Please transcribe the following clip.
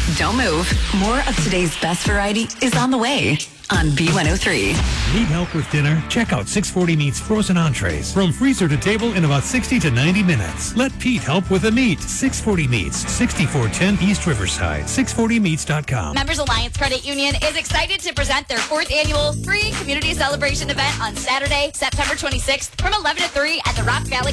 Don't move. More of today's best variety is on the way on B103. Need help with dinner? Check out 640 Meat's frozen entrees. From freezer to table in about 60 to 90 minutes. Let Pete help with the meat. 640 Meats, 6410 East Riverside. 640meats.com. Members Alliance Credit Union is excited to present their 4th annual free community celebration event on Saturday, September 26th from 11 to 3 at the Rock Valley